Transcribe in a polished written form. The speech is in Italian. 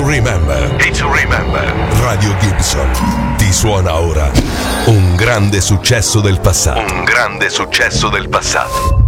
remember. It's to remember. Radio Gibson ti suona ora un grande successo del passato. Un grande successo del passato.